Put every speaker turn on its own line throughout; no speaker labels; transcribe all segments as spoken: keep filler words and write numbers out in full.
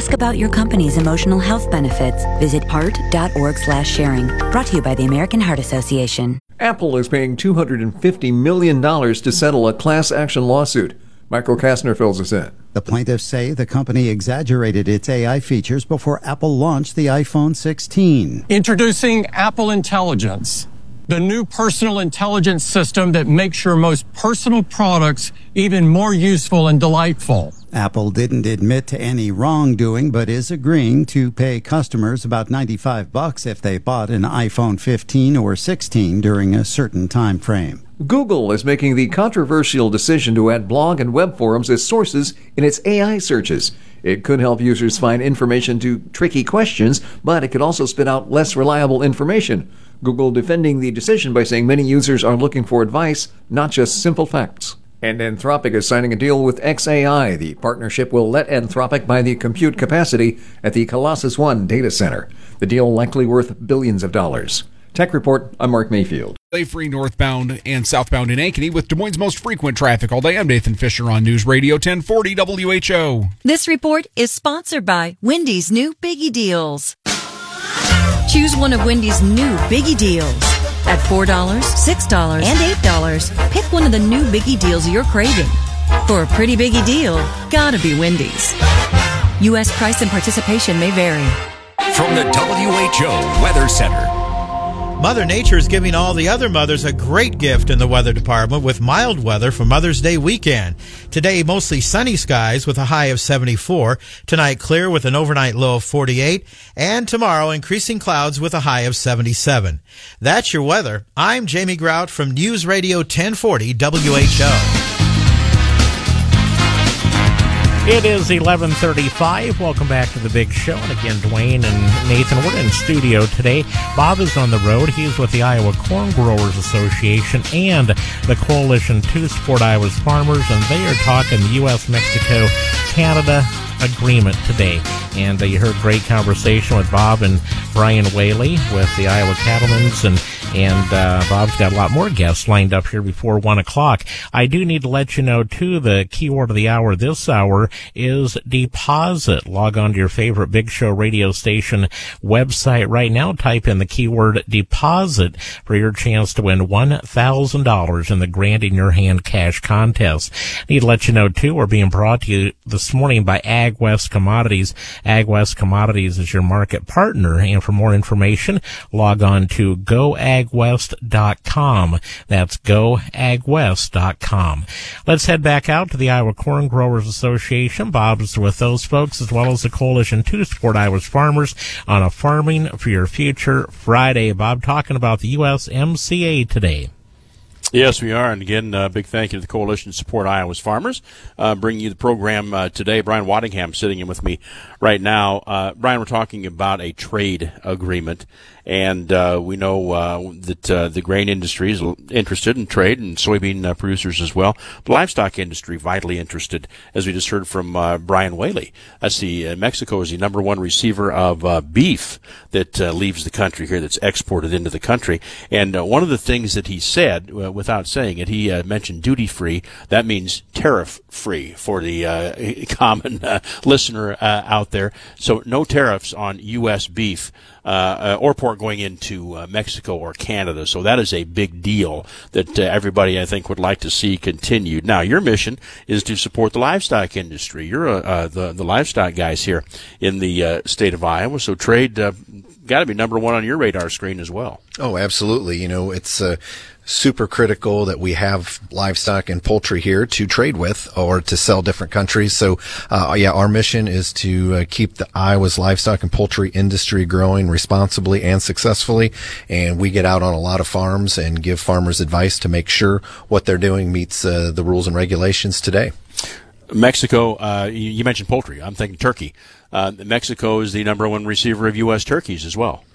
Ask about your company's emotional health benefits. Visit heart dot org slash sharing. Brought to you by the American Heart Association.
Apple is paying two hundred fifty million dollars to settle a class action lawsuit. Michael Kastner fills us in.
The plaintiffs say the company exaggerated its A I features before Apple launched the iPhone sixteen.
Introducing Apple Intelligence, the new personal intelligence system that makes your most personal products even more useful and delightful.
Apple didn't admit to any wrongdoing, but is agreeing to pay customers about ninety-five bucks if they bought an iPhone fifteen or sixteen during a certain time frame.
Google is making the controversial decision to add blog and web forums as sources in its A I searches. It could help users find information to tricky questions, but it could also spit out less reliable information. Google defending the decision by saying many users are looking for advice, not just simple facts. And Anthropic is signing a deal with X A I. The partnership will let Anthropic buy the compute capacity at the Colossus One data center. The deal likely worth billions of dollars. Tech Report, I'm Mark Mayfield.
Free northbound and southbound in Ankeny with Des Moines' most frequent traffic all day. I'm Nathan Fisher on News Radio ten forty W H O.
This report is sponsored by Wendy's new Biggie Deals. Choose one of Wendy's new Biggie Deals. At four dollars, six dollars, and eight dollars, pick one of the new Biggie Deals you're craving. For a pretty Biggie deal, gotta be Wendy's. U S price and participation may vary.
From the W H O Weather Center.
Mother Nature is giving all the other mothers a great gift in the weather department with mild weather for Mother's Day weekend. Today, mostly sunny skies with a high of seventy-four. Tonight, clear with an overnight low of forty-eight. And tomorrow, increasing clouds with a high of seventy-seven. That's your weather. I'm Jamie Grout from News Radio ten forty W H O.
It is eleven thirty-five. Welcome back to the big show. And again, Dwayne and Nathan, we're in studio today. Bob is on the road. He's with the Iowa Corn Growers Association and the Coalition to Support Iowa's Farmers, and they are talking the U S Mexico Canada agreement today. And uh, you heard great conversation with Bob and Brian Whaley with the Iowa Cattlemen's, and and uh, Bob's got a lot more guests lined up here before one o'clock. I do need to let you know, too, the keyword of the hour this hour is deposit. Log on to your favorite Big Show radio station website right now. Type in the keyword deposit for your chance to win one thousand dollars in the Grand in Your Hand cash contest. Need to let you know, too, we're being brought to you this morning by AgWest Commodities. AgWest Commodities is your market partner, and for more information, log on to go ag west dot com. That's go ag west dot com. Let's head back out to the Iowa Corn Growers Association. Bob's with those folks, as well as the Coalition to Support Iowa's Farmers, on a Farming for Your Future Friday. Bob, talking about the U S M C A today.
Yes, we are. And again, uh, big thank you to the Coalition to Support Iowa's Farmers. Uh, bringing you the program uh, today. Brian Waddingham sitting in with me right now. Uh, Brian, we're talking about a trade agreement. And uh, we know uh, that uh, the grain industry is interested in trade, and soybean uh, producers as well. The livestock industry vitally interested, as we just heard from uh, Brian Whaley. That's the uh, Mexico is the number one receiver of uh, beef that uh, leaves the country here, that's exported into the country. And uh, one of the things that he said, uh, without saying it, he uh, mentioned duty free. That means tariff free for the uh, common uh, listener uh, out there. So no tariffs on U S beef. Uh, or pork going into uh, Mexico or Canada. So that is a big deal that uh, everybody, I think, would like to see continued. Now, your mission is to support the livestock industry. You're uh, uh, the, the livestock guys here in the uh, state of Iowa, so trade uh, got to be number one on your radar screen as well.
Oh, absolutely. You know, it's uh, super critical that we have livestock and poultry here to trade with or to sell different countries. So, uh, yeah, our mission is to uh, keep the Iowa's livestock and poultry industry growing responsibly and successfully. And we get out on a lot of farms and give farmers advice to make sure what they're doing meets uh, the rules and regulations today.
Mexico, uh, you mentioned poultry. I'm thinking turkey. Uh, Mexico is the number one receiver of U S turkeys as well.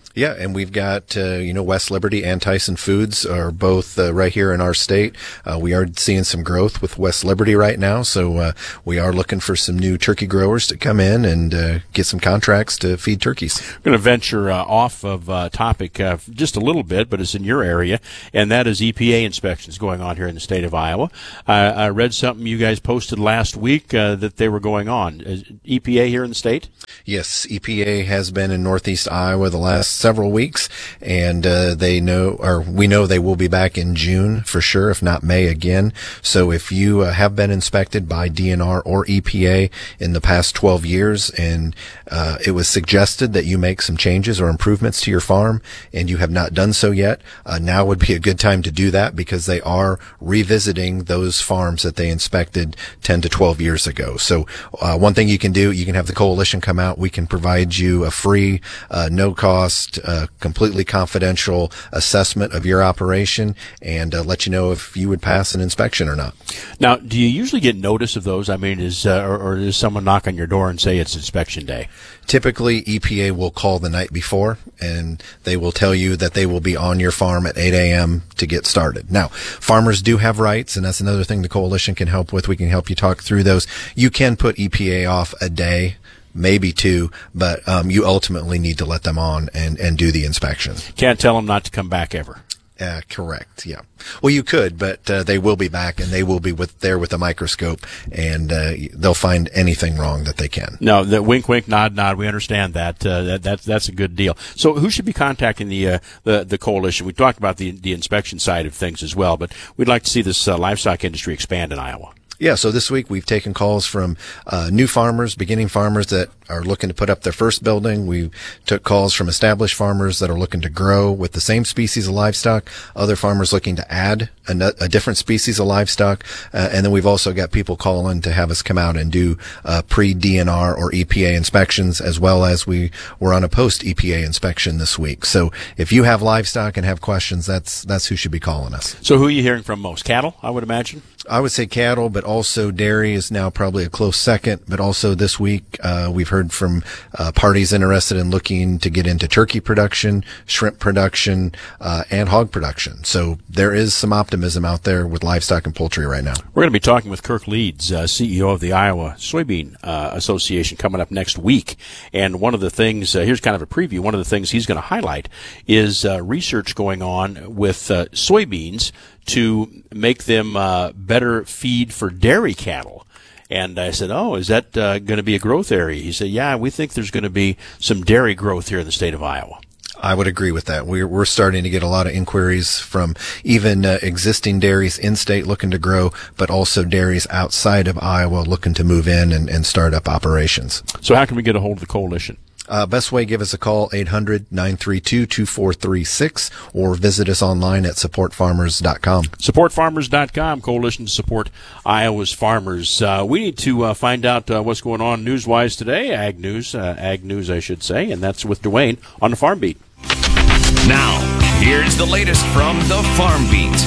Yeah, and we've got, uh, you know, West Liberty and Tyson Foods are both uh, right here in our state. Uh, we are seeing some growth with West Liberty right now, so uh, we are looking for some new turkey growers to come in and uh, get some contracts to feed turkeys.
We're going to venture uh, off of uh, topic uh, just a little bit, but it's in your area, and that is E P A inspections going on here in the state of Iowa. Uh, I read something you guys posted last week uh, that they were going on. Is E P A here in the state?
Yes, E P A has been in Northeast Iowa the last several weeks, and uh, they know, or we know they will be back in June for sure, if not May again. So if you uh, have been inspected by D N R or E P A in the past twelve years, and uh, it was suggested that you make some changes or improvements to your farm, and you have not done so yet, uh, now would be a good time to do that, because they are revisiting those farms that they inspected ten to twelve years ago. So uh, one thing you can do, you can have the coalition come out. We can provide you a free, uh, no cost, uh, completely confidential assessment of your operation, and uh, let you know if you would pass an inspection or not.
Now, do you usually get notice of those? I mean, is uh, or, or does someone knock on your door and say it's inspection day?
Typically, E P A will call the night before, and they will tell you that they will be on your farm at eight a.m. to get started. Now, farmers do have rights, and that's another thing the coalition can help with. We can help you talk through those. You can put E P A off a day, maybe two, but um, you ultimately need to let them on and, and do the inspection.
Can't tell them not to come back ever.
Uh, correct. Yeah. Well, you could, but uh, they will be back, and they will be with there with a microscope, and uh, they'll find anything wrong that they can.
No, the wink, wink, nod, nod. We understand that. Uh, that that's that's a good deal. So, who should be contacting the uh, the the coalition? We talked about the the inspection side of things as well, but we'd like to see this uh, livestock industry expand in Iowa.
Yeah, so this week we've taken calls from uh, new farmers, beginning farmers that are looking to put up their first building. We took calls from established farmers that are looking to grow with the same species of livestock, other farmers looking to add a, a different species of livestock, uh, and then we've also got people calling to have us come out and do uh, pre-D N R or E P A inspections, as well as we were on a post-E P A inspection this week. So if you have livestock and have questions, that's that's who should be calling us.
So who are you hearing from most? Cattle, I would imagine?
I would say cattle, but also dairy is now probably a close second. But also this week, uh, we've heard from uh, parties interested in looking to get into turkey production, shrimp production, uh, and hog production. So there is some optimism out there with livestock and poultry right now.
We're going to be talking with Kirk Leeds, uh, C E O of the Iowa Soybean uh, Association, coming up next week. And one of the things, uh, here's kind of a preview, one of the things he's going to highlight is uh, research going on with uh, soybeans to make them uh, better feed for dairy cattle. And I said, oh, is that uh, going to be a growth area? He said, yeah, we think there's going to be some dairy growth here in the state of Iowa.
I would agree with that. We're, we're starting to get a lot of inquiries from even uh, existing dairies in-state looking to grow, but also dairies outside of Iowa looking to move in and, and start up operations.
So how can we get a hold of the coalition?
Uh, best way, give us a call, eight hundred, nine three two, two four three six, or visit us online at support farmers dot com.
support farmers dot com, Coalition to Support Iowa's Farmers. Uh, we need to uh, find out uh, what's going on news-wise today, Ag News, uh, Ag News, I should say, and that's with Dwayne on the Farm Beat.
Now, here's the latest from the Farm Beat.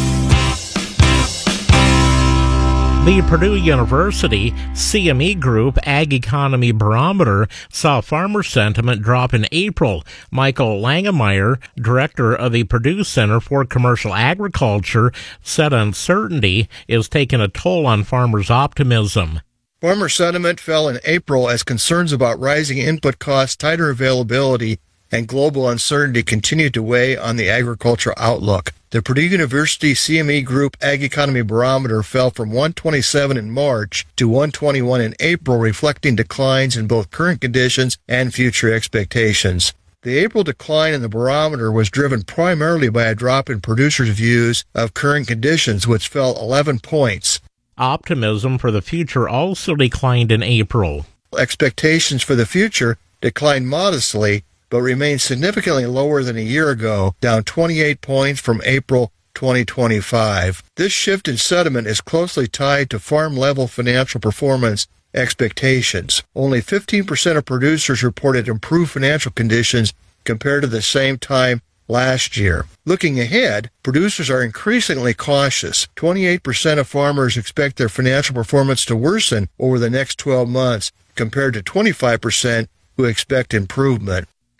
The Purdue University C M E Group Ag Economy Barometer saw farmer sentiment drop in April. Michael Langemeyer, director of the Purdue Center for Commercial Agriculture, said uncertainty is taking a toll on farmers' optimism.
Farmer sentiment fell in April as concerns about rising input costs, tighter availability, and global uncertainty continued to weigh on the agricultural outlook. The Purdue University C M E Group Ag Economy Barometer fell from one twenty-seven in March to one twenty-one in April, reflecting declines in both current conditions and future expectations. The April decline in the barometer was driven primarily by a drop in producers' views of current conditions, which fell eleven points.
Optimism for the future also declined in April.
Expectations for the future declined modestly, but remains significantly lower than a year ago, down twenty-eight points from April twenty twenty-five. This shift in sentiment is closely tied to farm-level financial performance expectations. Only fifteen percent of producers reported improved financial conditions compared to the same time last year. Looking ahead, producers are increasingly cautious. twenty-eight percent of farmers expect their financial performance to worsen over the next twelve months, compared to twenty-five percent who expect improvement.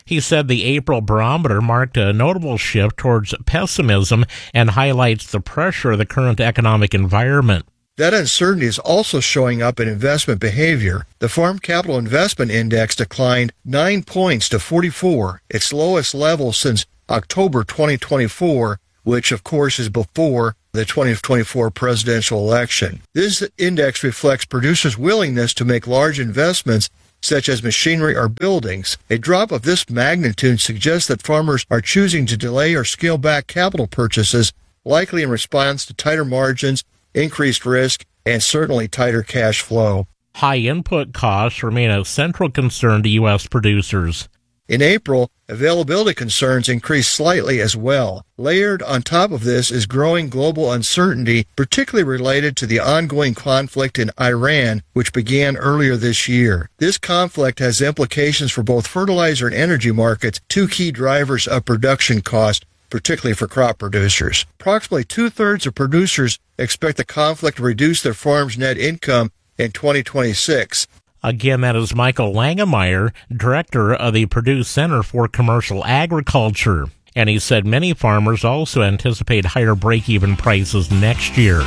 He said the April barometer marked a notable shift towards pessimism and highlights the pressure of the current economic environment.
That uncertainty is also showing up in investment behavior. The Farm Capital Investment Index declined nine points to forty-four, its lowest level since October twenty twenty-four, which of course is before the twenty twenty-four presidential election. This index reflects producers' willingness to make large investments such as machinery or buildings. A drop of this magnitude suggests that farmers are choosing to delay or scale back capital purchases, likely in response to tighter margins, increased risk, and certainly tighter cash flow.
High input costs remain a central concern to U S producers.
In April, availability concerns increased slightly as well. Layered on top of this is growing global uncertainty, particularly related to the ongoing conflict in Iran, which began earlier this year. This conflict has implications for both fertilizer and energy markets, two key drivers of production cost, particularly for crop producers. Approximately two-thirds of producers expect the conflict to reduce their farm's net income in twenty twenty-six.
Again, that is Michael Langemeyer, director of the Purdue Center for Commercial Agriculture. And he said many farmers also anticipate higher break-even prices next year.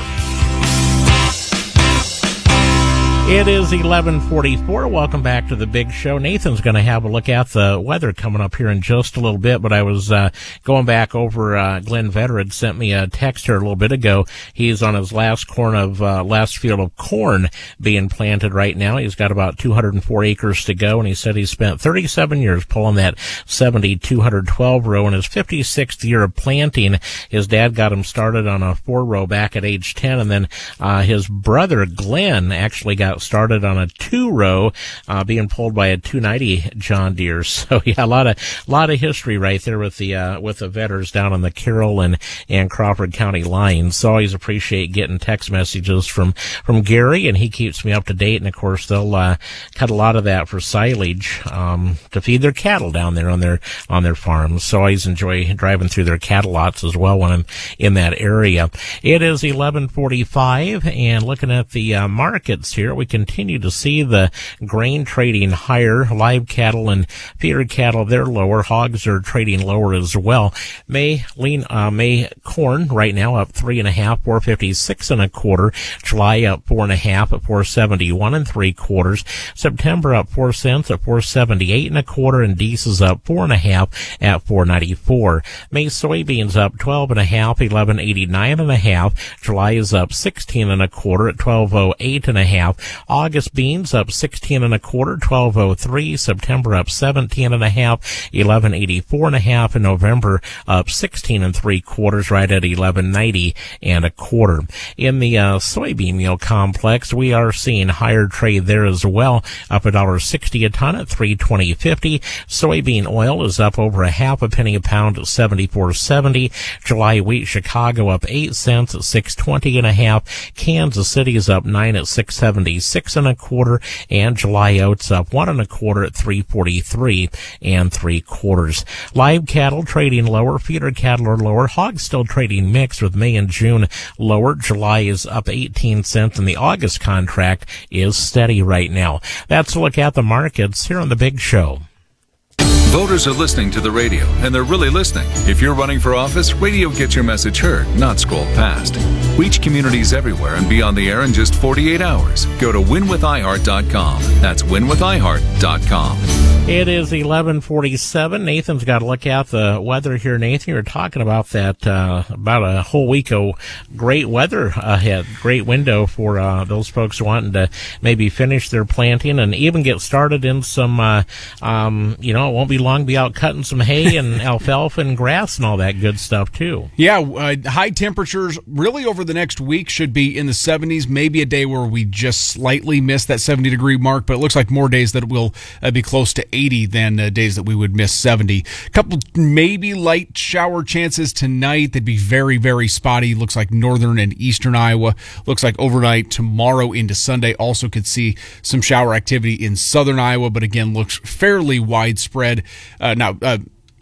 It is eleven forty-four. Welcome back to the big show. Nathan's going to have a look at the weather coming up here in just a little bit, but I was uh, going back over, uh, Glenn Vetter had sent me a text here a little bit ago. He's on his last corn of, uh, last field of corn being planted right now. He's got about two hundred four acres to go, and he said he spent thirty-seven years pulling that seventy two twelve row in his fifty-sixth year of planting. His dad got him started on a four row back at age ten, and then uh, his brother Glenn actually got started on a two row, uh, being pulled by a two ninety John Deere. So yeah, a lot of, lot of history right there with the, uh, with the Vetters down on the Carroll and, and Crawford County lines. So always appreciate getting text messages from, from Gary, and he keeps me up to date. And of course, they'll, uh, cut a lot of that for silage, um, to feed their cattle down there on their, on their farms. So I always enjoy driving through their cattle lots as well when I'm in that area. It is eleven forty-five, and looking at the, uh, markets here, we continue to see the grain trading higher. Live cattle and feeder cattle, they're lower. Hogs are trading lower as well. May lean, uh, May corn right now up three and a half, four fifty-six and a quarter. July up four and a half at four seventy-one and three quarters. September up four cents at four seventy-eight and a quarter, and Diesel's up four and a half at four ninety-four. May soybeans up twelve and a half, eleven eighty-nine and a half. July is up sixteen and a quarter at twelve oh eight and a half. August beans up sixteen and a quarter, twelve oh three. September up seventeen and a half, eleven eighty-four and a half. And November up sixteen and three quarters, right at eleven ninety and a quarter. In the uh, soybean meal complex, we are seeing higher trade there as well, up a dollar sixty a ton at three twenty fifty. Soybean oil is up over a half a penny a pound at seventy-four seventy. July wheat Chicago up eight cents at six twenty and a half. Kansas City is up nine at six seventy-six and a quarter, and July oats up one and a quarter at three forty-three and three quarters. Live cattle trading lower, feeder cattle are lower, hogs still trading mixed with May and June lower. July is up eighteen cents, and the August contract is steady right now. That's a look at the markets here on the Big Show.
Voters are listening to the radio, and they're really listening. If you're running for office, radio gets your message heard, not scrolled past. Reach communities everywhere and be on the air in just forty-eight hours. Go to win with i heart dot com. That's win with i heart dot com.
It is eleven forty-seven. Nathan's got to look at the weather here. Nathan, you're talking about that, uh, about a whole week of great weather ahead. Great window for uh, those folks wanting to maybe finish their planting and even get started in some, uh, um, you know, it won't be long, be out cutting some hay and alfalfa and grass and all that good stuff, too.
Yeah, uh, high temperatures really over the next week should be in the seventies, maybe a day where we just slightly miss that seventy-degree mark, but it looks like more days that it will uh, be close to eighty than uh, days that we would miss seventy. A couple maybe light shower chances tonight. They'd be very, very spotty. Looks like northern and eastern Iowa. Looks like overnight tomorrow into Sunday also could see some shower activity in southern Iowa, but again, looks fairly widespread. Uh, now, uh,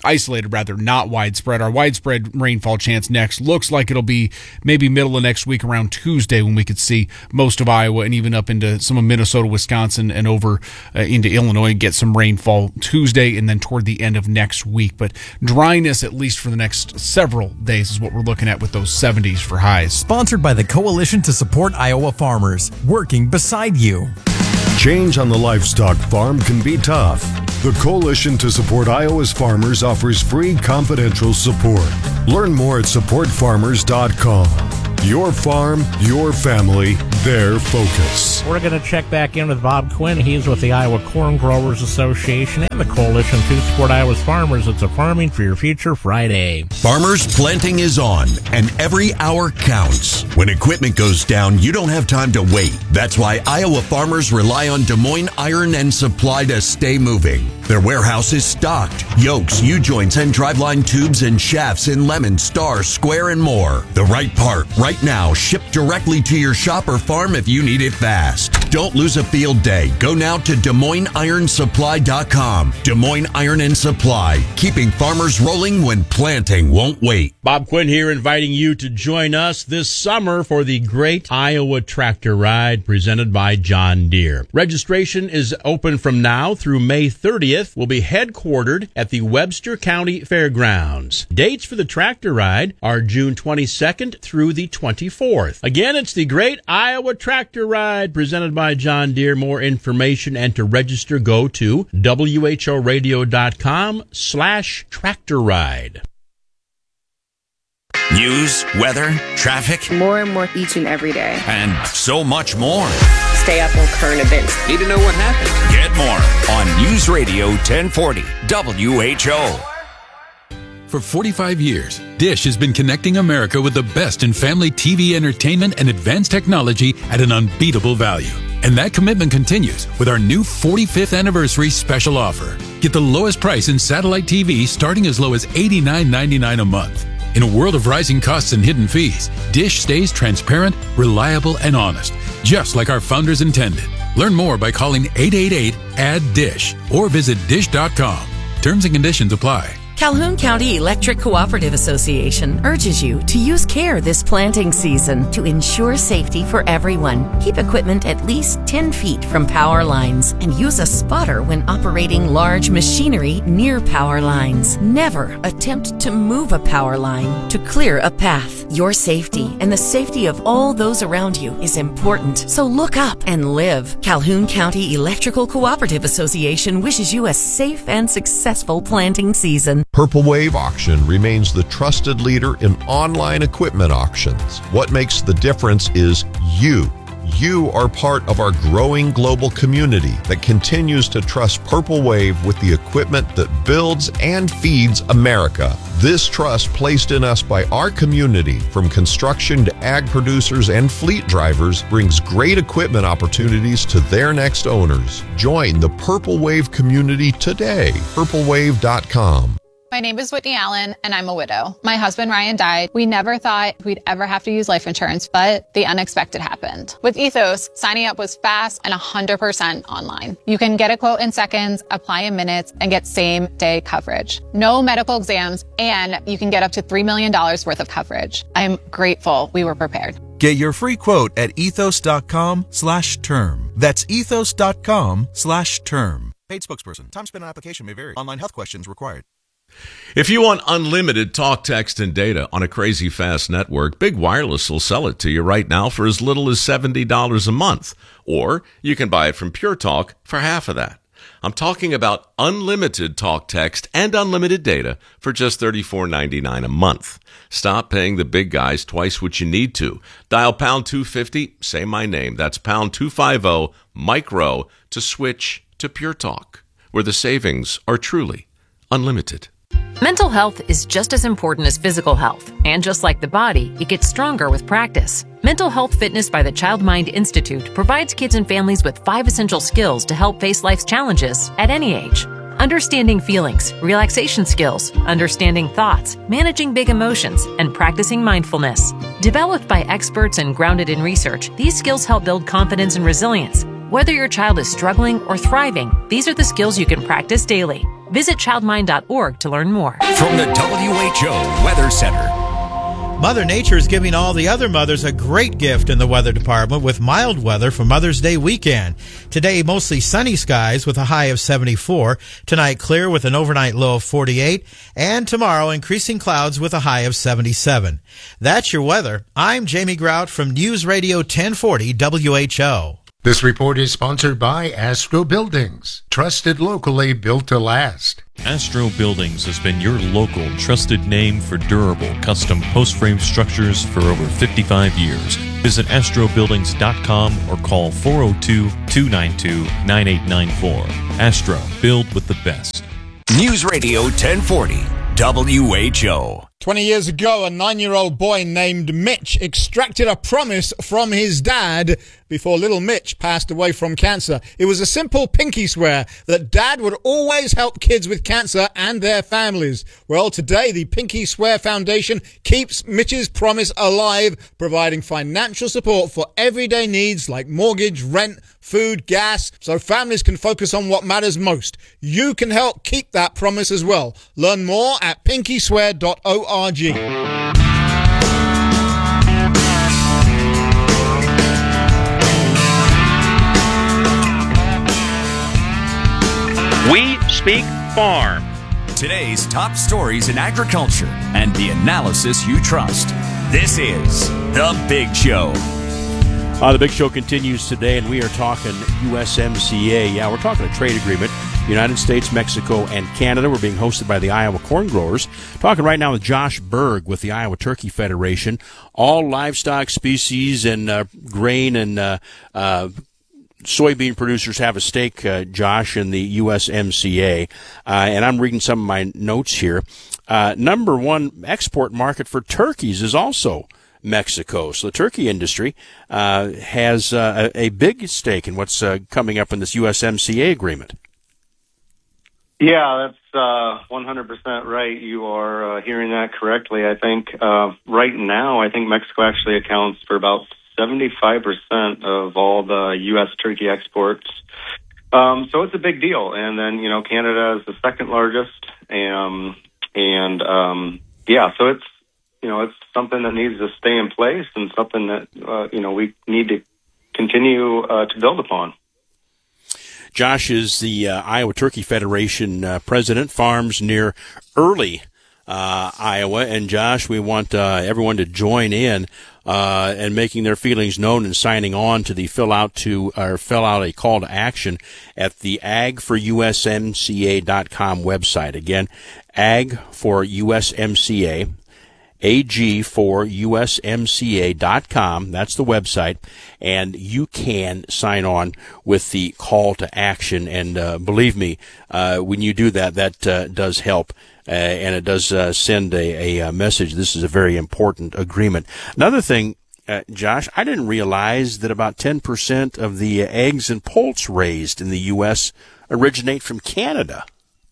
isolated rather, not widespread. Our widespread rainfall chance next looks like it'll be maybe middle of next week around Tuesday when we could see most of Iowa and even up into some of Minnesota, Wisconsin, and over uh, into Illinois and get some rainfall Tuesday and then toward the end of next week. But dryness, at least for the next several days, is what we're looking at with those seventies for highs.
Sponsored by the Coalition to Support Iowa Farmers, working beside you.
Change on the livestock farm can be tough. The Coalition to Support Iowa's Farmers offers free confidential support. Learn more at support farmers dot com. Your farm, your family, their focus.
We're going to check back in with Bob Quinn. He's with the Iowa Corn Growers Association and the Coalition to Support Iowa's Farmers. It's a Farming for Your Future Friday.
Farmers planting is on, and every hour counts. When equipment goes down, you don't have time to wait. That's why Iowa farmers rely on Des Moines Iron and Supply to stay moving. Their warehouse is stocked. Yokes, U-joints, and driveline tubes and shafts in Lemon, Star, Square, and more. The right part, right now, shipped directly to your shop or farm if you need it fast. Don't lose a field day. Go now to Des Moines Iron Supply dot com. Des Moines Iron and Supply, keeping farmers rolling when planting won't wait.
Bob Quinn here, inviting you to join us this summer for the Great Iowa Tractor Ride presented by John Deere. Registration is open from now through May thirtieth. Will be headquartered at the Webster County Fairgrounds. Dates for the tractor ride are June twenty-second through the twenty-fourth. Again, it's the Great Iowa Tractor Ride presented by John Deere. More information and to register, go to W H O radio dot com slash tractor ride.
News, weather, traffic.
More and more each and every day.
And so much more.
Stay up on current events.
Need to know what happened? Get more on News Radio ten forty W H O.
For forty-five years, Dish has been connecting America with the best in family T V entertainment and advanced technology at an unbeatable value. And that commitment continues with our new forty-fifth anniversary special offer. Get the lowest price in satellite T V starting as low as eighty-nine ninety-nine a month. In a world of rising costs and hidden fees, Dish stays transparent, reliable, and honest, just like our founders intended. Learn more by calling eight eight eight, A D D D I S H or visit dish dot com. Terms and conditions apply.
Calhoun County Electric Cooperative Association urges you to use care this planting season to ensure safety for everyone. Keep equipment at least ten feet from power lines and use a spotter when operating large machinery near power lines. Never attempt to move a power line to clear a path. Your safety and the safety of all those around you is important, so look up and live. Calhoun County Electrical Cooperative Association wishes you a safe and successful planting season.
Purple Wave Auction remains the trusted leader in online equipment auctions. What makes the difference is you. You are part of our growing global community that continues to trust Purple Wave with the equipment that builds and feeds America. This trust placed in us by our community, from construction to ag producers and fleet drivers, brings great equipment opportunities to their next owners. Join the Purple Wave community today. purple wave dot com.
My name is Whitney Allen, and I'm a widow. My husband, Ryan, died. We never thought we'd ever have to use life insurance, but the unexpected happened. With Ethos, signing up was fast and one hundred percent online. You can get a quote in seconds, apply in minutes, and get same-day coverage. No medical exams, and you can get up to three million dollars worth of coverage. I'm grateful we were prepared.
Get your free quote at ethos dot com slash term. That's ethos dot com slash term.
Paid spokesperson. Time spent on application may vary. Online health questions required.
If you want unlimited talk, text, and data on a crazy fast network, Big Wireless will sell it to you right now for as little as seventy dollars a month. Or you can buy it from Pure Talk for half of that. I'm talking about unlimited talk, text, and unlimited data for just thirty-four ninety-nine a month. Stop paying the big guys twice what you need to. Dial pound two fifty, say my name. That's pound two fifty, micro, to switch to Pure Talk, where the savings are truly unlimited.
Mental health is just as important as physical health, and just like the body, it gets stronger with practice. Mental Health Fitness by the Child Mind Institute provides kids and families with five essential skills to help face life's challenges at any age. Understanding feelings, relaxation skills, understanding thoughts, managing big emotions, and practicing mindfulness. Developed by experts and grounded in research, these skills help build confidence and resilience. Whether your child is struggling or thriving, these are the skills you can practice daily. Visit childmind dot org to learn more.
From the W H O Weather Center.
Mother Nature is giving all the other mothers a great gift in the weather department with mild weather for Mother's Day weekend. Today, mostly sunny skies with a high of seventy-four. Tonight, clear with an overnight low of forty-eight. And tomorrow, increasing clouds with a high of seventy-seven. That's your weather. I'm Jamie Grout from News Radio ten forty W H O.
This report is sponsored by Astro Buildings, trusted locally, built to last.
Astro Buildings has been your local trusted name for durable custom post-frame structures for over fifty-five years. Visit astro buildings dot com or call four oh two, two nine two, nine eight nine four. Astro, build with the best.
News Radio ten forty W H O.
twenty years ago, a nine-year-old boy named Mitch extracted a promise from his dad before little Mitch passed away from cancer. It was a simple pinky swear that dad would always help kids with cancer and their families. Well, today, the Pinky Swear Foundation keeps Mitch's promise alive, providing financial support for everyday needs like mortgage, rent, food, gas, so families can focus on what matters most. You can help keep that promise as well. Learn more at pinky swear dot org.
We Speak Farm.
Today's top stories in agriculture and the analysis you trust. This is The Big Show.
Uh, the Big Show continues today, and we are talking U S M C A. Yeah, we're talking a trade agreement. United States, Mexico, and Canada. We're being hosted by the Iowa Corn Growers. Talking right now with Josh Berg with the Iowa Turkey Federation. All livestock species and uh, grain and uh, uh, soybean producers have a stake, uh, Josh, in the U S M C A. Uh, and I'm reading some of my notes here. Uh, number one export market for turkeys is also Mexico. So the turkey industry uh, has uh, a, a big stake in what's uh, coming up in this U S M C A agreement.
Yeah, that's uh, one hundred percent right. You are uh, hearing that correctly. I think uh, right now, I think Mexico actually accounts for about seventy-five percent of all the U S turkey exports. Um, so it's a big deal. And then, you know, Canada is the second largest. Um, and, um, yeah, so it's, you know, it's something that needs to stay in place and something that, uh, you know, we need to continue uh, to build upon.
Josh is the uh, Iowa Turkey Federation uh, president, farms near Early, uh, Iowa. And Josh, we want uh, everyone to join in uh, and making their feelings known and signing on to the fill out to or fill out a call to action at the ag for U S M C A dot com website. Again, ag for U S M C A. A G for U S M C A dot com. That's the website. And you can sign on with the call to action. And uh, believe me, uh, when you do that, that uh, does help. Uh, and it does uh, send a, a message. This is a very important agreement. Another thing, uh, Josh, I didn't realize that about ten percent of the eggs and poults raised in the U S originate from Canada.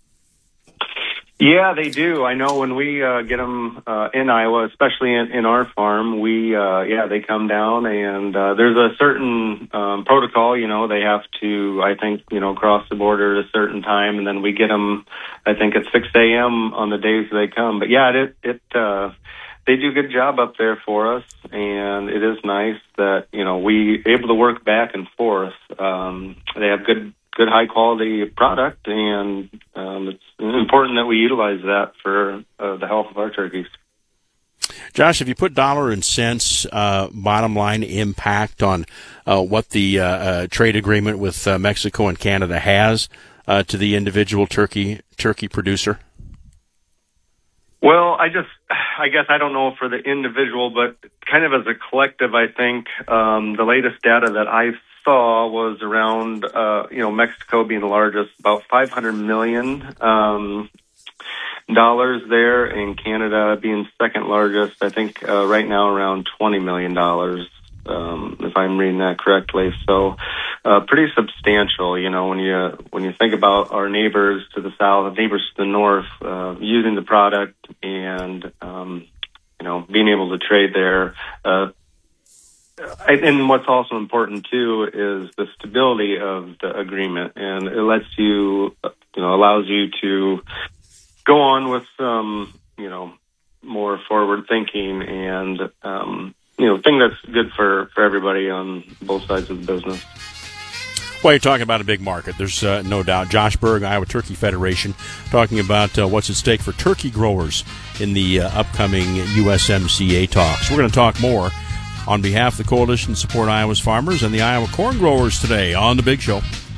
Yeah, they do. I know when we uh, get them uh, in Iowa, especially in, in our farm, we, uh, yeah, they come down and uh, there's a certain um, protocol, you know, they have to, I think, you know, cross the border at a certain time, and then we get them, I think, at six a.m. on the days they come. But yeah, it, it uh, they do a good job up there for us, and it is nice that, you know, we able to work back and forth. Um, they have good good high quality product, and um, it's important that we utilize that for uh, the health of our turkeys.
Josh, if you put dollar and cents uh, bottom line impact on uh, what the uh, uh, trade agreement with uh, Mexico and Canada has uh, to the individual turkey turkey producer?
Well, I just, I guess I don't know for the individual, but kind of as a collective, I think um, the latest data that I saw was around, uh, you know, Mexico being the largest, about five hundred million um, dollars there, and Canada being second largest, I think uh, right now around twenty million dollars, um, if I'm reading that correctly. So uh, pretty substantial, you know, when you when you think about our neighbors to the south, neighbors to the north, uh, using the product and, um, you know, being able to trade there. Uh, And what's also important, too, is the stability of the agreement. And it lets you you know, allows you to go on with some, you know, more forward thinking and, um, you know, thing that's good for, for everybody on both sides of the business.
Well, you're talking about a big market. There's uh, no doubt. Josh Berg, Iowa Turkey Federation, talking about uh, what's at stake for turkey growers in the uh, upcoming U S M C A talks. We're going to talk more on behalf of the Coalition to Support Iowa's Farmers and the Iowa Corn Growers today on The Big Show.